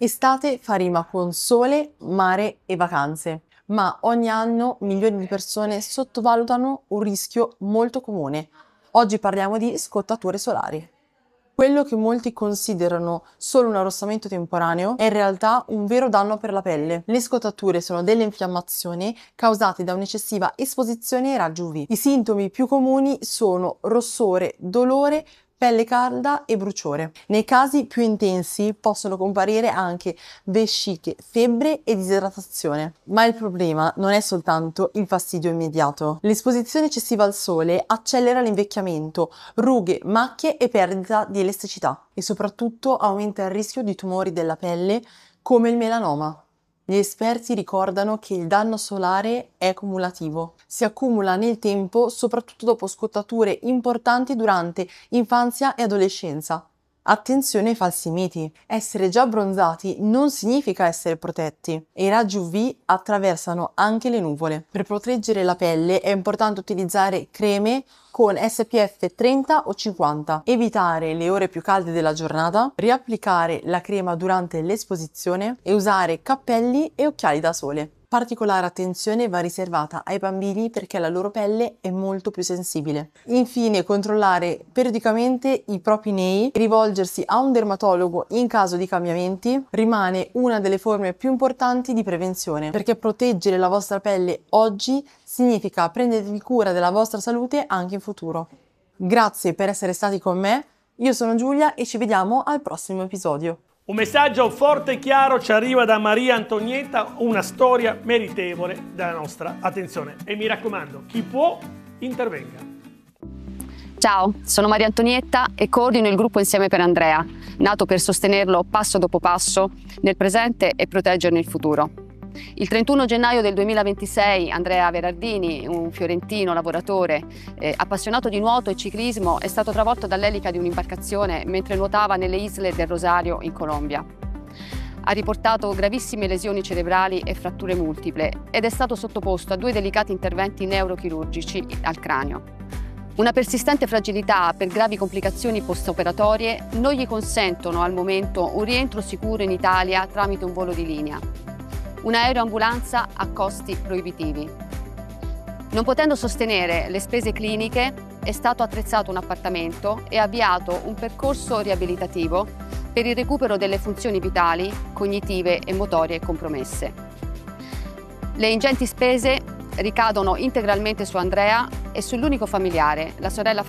Estate fa rima con sole, mare e vacanze, ma ogni anno milioni di persone sottovalutano un rischio molto comune. Oggi parliamo di scottature solari. Quello che molti considerano solo un arrossamento temporaneo è in realtà un vero danno per la pelle. Le scottature sono delle infiammazioni causate da un'eccessiva esposizione ai raggi UV. I sintomi più comuni sono rossore, dolore, pelle calda e bruciore. Nei casi più intensi possono comparire anche vesciche, febbre e disidratazione. Ma il problema non è soltanto il fastidio immediato. L'esposizione eccessiva al sole accelera l'invecchiamento, rughe, macchie e perdita di elasticità e soprattutto aumenta il rischio di tumori della pelle come il melanoma. Gli esperti ricordano che il danno solare è cumulativo. Si accumula nel tempo soprattutto dopo scottature importanti durante infanzia e adolescenza. Attenzione ai falsi miti. Essere già abbronzati non significa essere protetti e i raggi UV attraversano anche le nuvole. Per proteggere la pelle è importante utilizzare creme con SPF 30 o 50, evitare le ore più calde della giornata, riapplicare la crema durante l'esposizione e usare cappelli e occhiali da sole. Particolare attenzione va riservata ai bambini perché la loro pelle è molto più sensibile. Infine, controllare periodicamente i propri nei e rivolgersi a un dermatologo in caso di cambiamenti rimane una delle forme più importanti di prevenzione, perché proteggere la vostra pelle oggi significa prendervi cura della vostra salute anche in futuro. Grazie per essere stati con me, io sono Giulia e ci vediamo al prossimo episodio. Un messaggio forte e chiaro ci arriva da Maria Antonietta, una storia meritevole della nostra attenzione. E mi raccomando, chi può, intervenga. Ciao, sono Maria Antonietta e coordino il gruppo Insieme per Andrea, nato per sostenerlo passo dopo passo nel presente e proteggerlo nel futuro. Il 31 gennaio del 2026 Andrea Verardini, un fiorentino lavoratore appassionato di nuoto e ciclismo, è stato travolto dall'elica di un'imbarcazione mentre nuotava nelle isole del Rosario in Colombia. Ha riportato gravissime lesioni cerebrali e fratture multiple ed è stato sottoposto a 2 delicati interventi neurochirurgici al cranio. Una persistente fragilità per gravi complicazioni post-operatorie non gli consentono al momento un rientro sicuro in Italia tramite un volo di linea. Un'aeroambulanza a costi proibitivi. Non potendo sostenere le spese cliniche, è stato attrezzato un appartamento e avviato un percorso riabilitativo per il recupero delle funzioni vitali, cognitive e motorie compromesse. Le ingenti spese ricadono integralmente su Andrea e sull'unico familiare, la sorella